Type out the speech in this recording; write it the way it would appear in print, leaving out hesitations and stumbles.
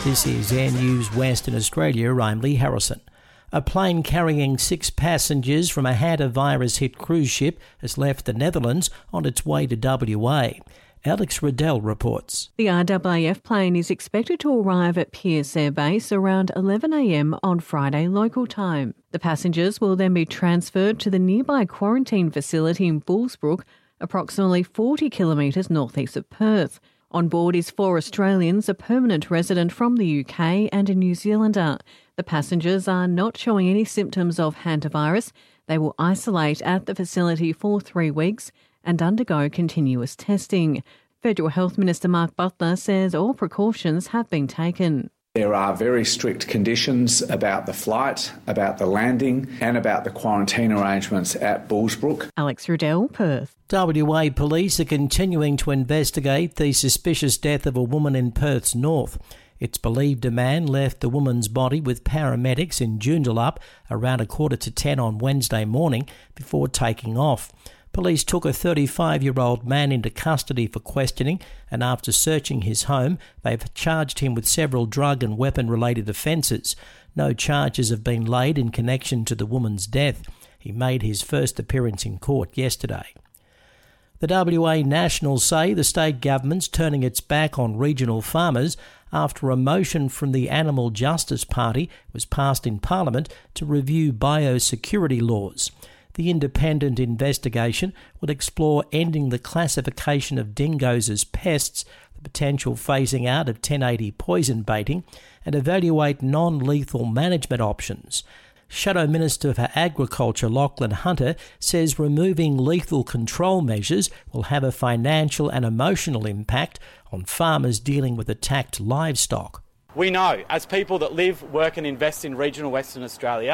This is Air News Western Australia. I'm Lee Harrison. A plane carrying 6 passengers from a hantavirus-hit cruise ship has left the Netherlands on its way to WA. Alex Riddell reports. The RAAF plane is expected to arrive at Pearce Air Base around 11 a.m. on Friday local time. The passengers will then be transferred to the nearby quarantine facility in Bullsbrook, approximately 40 kilometres northeast of Perth. On board is 4 Australians, a permanent resident from the UK and a New Zealander. The passengers are not showing any symptoms of hantavirus. They will isolate at the facility for 3 weeks and undergo continuous testing. Federal Health Minister Mark Butler says all precautions have been taken. There are very strict conditions about the flight, about the landing and about the quarantine arrangements at Bullsbrook. Alex Riddell, Perth. WA police are continuing to investigate the suspicious death of a woman in Perth's north. It's believed a man left the woman's body with paramedics in Joondalup around 9:45 on Wednesday morning before taking off. Police took a 35-year-old man into custody for questioning, and after searching his home, they've charged him with several drug and weapon-related offences. No charges have been laid in connection to the woman's death. He made his first appearance in court yesterday. The WA Nationals say the state government's turning its back on regional farmers after a motion from the Animal Justice Party was passed in Parliament to review biosecurity laws. The independent investigation will explore ending the classification of dingoes as pests, the potential phasing out of 1080 poison baiting, and evaluate non-lethal management options. Shadow Minister for Agriculture Lachlan Hunter says removing lethal control measures will have a financial and emotional impact on farmers dealing with attacked livestock. We know, as people that live, work and invest in regional Western Australia,